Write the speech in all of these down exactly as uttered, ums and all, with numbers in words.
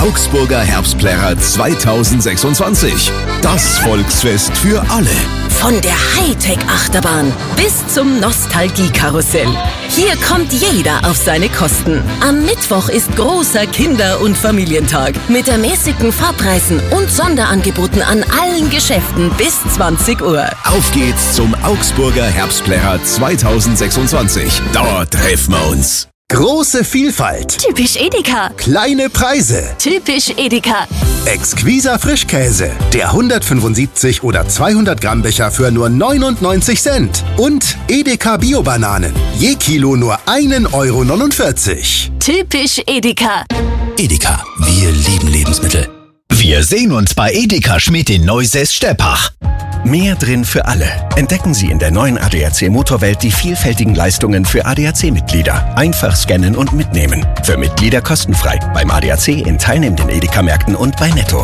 Augsburger Herbstplärrer zweitausendsechsundzwanzig. Das Volksfest für alle. Von der Hightech-Achterbahn bis zum Nostalgie-Karussell. Hier kommt jeder auf seine Kosten. Am Mittwoch ist großer Kinder- und Familientag mit ermäßigten Fahrpreisen und Sonderangeboten an allen Geschäften bis zwanzig Uhr. Auf geht's zum Augsburger Herbstplärrer zweitausendsechsundzwanzig. Dort treffen wir uns. Große Vielfalt. Typisch Edeka. Kleine Preise. Typisch Edeka. Exquiser Frischkäse. Der hundertfünfundsiebzig oder zweihundert Gramm Becher für nur neunundneunzig Cent. Und Edeka Bio-Bananen. Je Kilo nur ein Euro neunundvierzig. Typisch Edeka. Edeka, wir lieben Lebensmittel. Wir sehen uns bei Edeka Schmidt in Neusäß-Steppach. Mehr drin für alle. Entdecken Sie in der neuen A D A C Motorwelt die vielfältigen Leistungen für A D A C-Mitglieder. Einfach scannen und mitnehmen. Für Mitglieder kostenfrei. Beim A D A C in teilnehmenden Edeka-Märkten und bei Netto.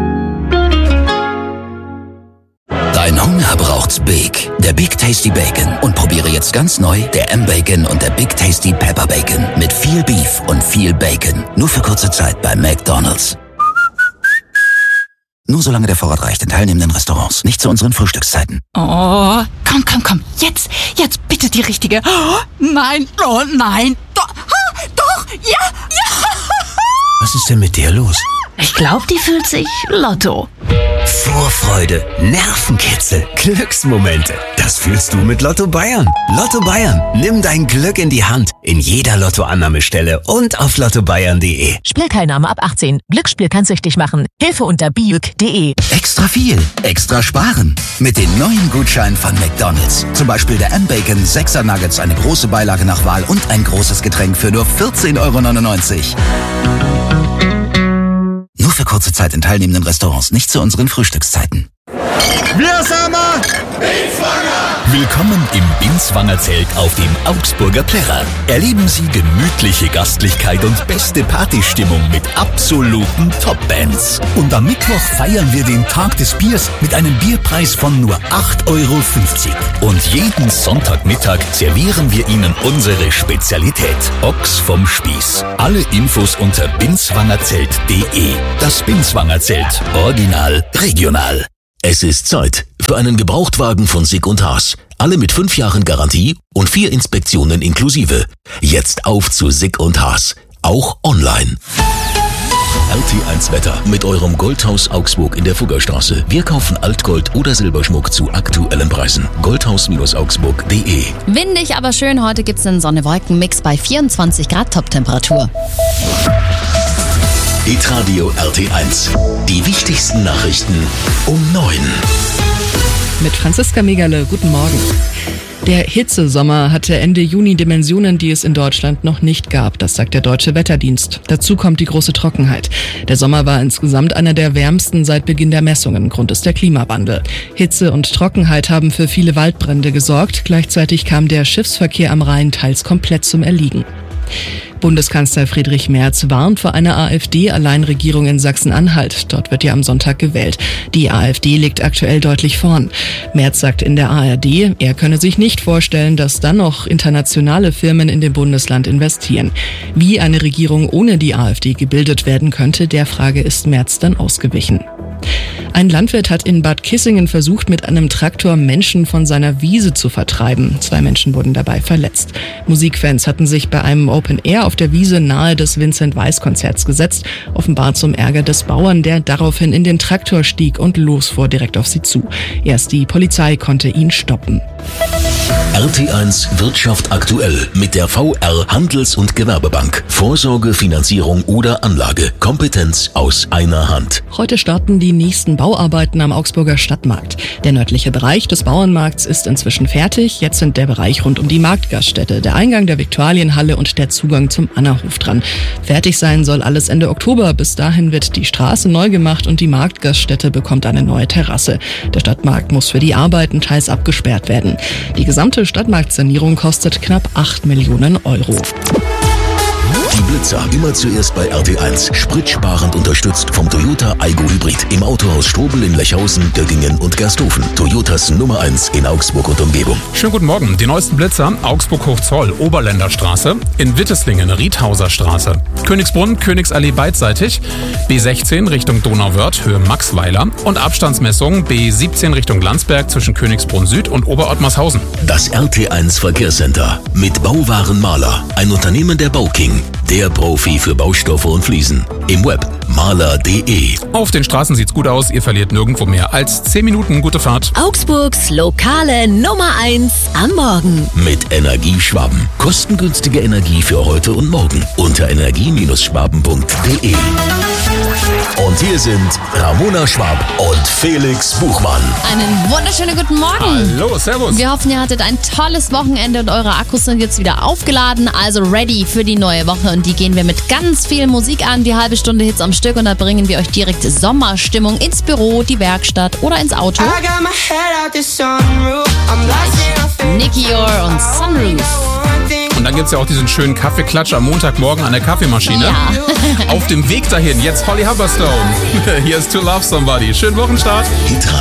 Dein Hunger braucht's Big. Der Big Tasty Bacon. Und probiere jetzt ganz neu der M-Bacon und der Big Tasty Pepper Bacon. Mit viel Beef und viel Bacon. Nur für kurze Zeit bei McDonald's. Nur solange der Vorrat reicht in teilnehmenden Restaurants. Nicht zu unseren Frühstückszeiten. Oh, komm, komm, komm. Jetzt, jetzt bitte die richtige. Oh, nein, oh nein. Doch, ah, doch, ja, ja. Was ist denn mit dir los? Ich glaube, die fühlt sich Lotto. Vorfreude, Nervenkitzel, Glücksmomente. Das fühlst du mit Lotto Bayern. Lotto Bayern. Nimm dein Glück in die Hand. In jeder Lottoannahmestelle und auf lotto bayern punkt de. Spielteilnahme ab achtzehn. Glücksspiel kann süchtig machen. Hilfe unter biuk punkt de. Extra viel, extra sparen. Mit den neuen Gutscheinen von McDonald's. Zum Beispiel der M-Bacon, sechser Nuggets, eine große Beilage nach Wahl und ein großes Getränk für nur vierzehn Euro neunundneunzig. Nur für kurze Zeit in teilnehmenden Restaurants, nicht zu unseren Frühstückszeiten. Wir sind wir. Willkommen im Binswanger Zelt auf dem Augsburger Plärrer. Erleben Sie gemütliche Gastlichkeit und beste Partystimmung mit absoluten Top-Bands. Und am Mittwoch feiern wir den Tag des Biers mit einem Bierpreis von nur acht Euro fünfzig. Und jeden Sonntagmittag servieren wir Ihnen unsere Spezialität. Ochs vom Spieß. Alle Infos unter binswangerzelt punkt de. Das Binswanger Zelt. Original, regional. Es ist Zeit für einen Gebrauchtwagen von Sick und Haas. Alle mit fünf Jahren Garantie und vier Inspektionen inklusive. Jetzt auf zu Sick und Haas. Auch online. R T eins Wetter mit eurem Goldhaus Augsburg in der Fuggerstraße. Wir kaufen Altgold oder Silberschmuck zu aktuellen Preisen. goldhaus augsburg punkt de. Windig, aber schön. Heute gibt's einen Sonne-Wolken-Mix bei vierundzwanzig Grad Top-Temperatur. Hitradio R T eins. Die wichtigsten Nachrichten um neun. Mit Franziska Megerle, guten Morgen. Der Hitzesommer hatte Ende Juni Dimensionen, die es in Deutschland noch nicht gab. Das sagt der Deutsche Wetterdienst. Dazu kommt die große Trockenheit. Der Sommer war insgesamt einer der wärmsten seit Beginn der Messungen. Grund ist der Klimawandel. Hitze und Trockenheit haben für viele Waldbrände gesorgt. Gleichzeitig kam der Schiffsverkehr am Rhein teils komplett zum Erliegen. Bundeskanzler Friedrich Merz warnt vor einer AfD-Alleinregierung in Sachsen-Anhalt. Dort wird ja am Sonntag gewählt. Die AfD liegt aktuell deutlich vorn. Merz sagt in der A R D, er könne sich nicht vorstellen, dass dann noch internationale Firmen in dem Bundesland investieren. Wie eine Regierung ohne die AfD gebildet werden könnte, der Frage ist Merz dann ausgewichen. Ein Landwirt hat in Bad Kissingen versucht, mit einem Traktor Menschen von seiner Wiese zu vertreiben. Zwei Menschen wurden dabei verletzt. Musikfans hatten sich bei einem Open Air auf der Wiese nahe des Vincent-Weiss-Konzerts gesetzt, offenbar zum Ärger des Bauern, der daraufhin in den Traktor stieg und losfuhr direkt auf sie zu. Erst die Polizei konnte ihn stoppen. R T eins Wirtschaft aktuell mit der V R Handels- und Gewerbebank. Vorsorge, Finanzierung oder Anlage. Kompetenz aus einer Hand. Heute starten die nächsten Bauarbeiten am Augsburger Stadtmarkt. Der nördliche Bereich des Bauernmarkts ist inzwischen fertig. Jetzt sind der Bereich rund um die Marktgaststätte, der Eingang der Viktualienhalle und der Zugang zum Annahof dran. Fertig sein soll alles Ende Oktober. Bis dahin wird die Straße neu gemacht und die Marktgaststätte bekommt eine neue Terrasse. Der Stadtmarkt muss für die Arbeiten teils abgesperrt werden. Die gesamte Stadtmarktsanierung kostet knapp acht Millionen Euro. Die Blitzer, immer zuerst bei R T eins. Spritsparend unterstützt vom Toyota Aygo Hybrid. Im Autohaus Strobel in Lechhausen, Göggingen und Gersthofen. Toyotas Nummer eins in Augsburg und Umgebung. Schönen guten Morgen. Die neuesten Blitzer: Augsburg-Hochzoll, Oberländerstraße. In Witteslingen, Riedhauser Straße. Königsbrunn, Königsallee beidseitig. B sechzehn Richtung Donauwörth, Höhe Maxweiler. Und Abstandsmessung B siebzehn Richtung Landsberg zwischen Königsbrunn Süd und Oberottmarshausen. Das R T eins Verkehrscenter mit Bauwaren Maler. Ein Unternehmen der Bauking. Der Profi für Baustoffe und Fliesen. Im Web maler punkt de. Auf den Straßen sieht's gut aus. Ihr verliert nirgendwo mehr als zehn Minuten. Gute Fahrt. Augsburgs lokale Nummer eins am Morgen. Mit Energieschwaben. Kostengünstige Energie für heute und morgen. Unter energie Schwaben punkt de. Und hier sind Ramona Schwab und Felix Buchmann. Einen wunderschönen guten Morgen. Hallo, servus. Wir hoffen, ihr hattet ein tolles Wochenende und eure Akkus sind jetzt wieder aufgeladen, also ready für die neue Woche. Und die gehen wir mit ganz viel Musik an, die halbe Stunde Hits am Stück. Und da bringen wir euch direkt Sommerstimmung ins Büro, die Werkstatt oder ins Auto. Nicky Yor und Sunroof. Und dann gibt's ja auch diesen schönen Kaffeeklatsch am Montagmorgen an der Kaffeemaschine. Ja. Auf dem Weg dahin, jetzt Holly Humberstone. Hier ist To Love Somebody. Schönen Wochenstart. Hitradio.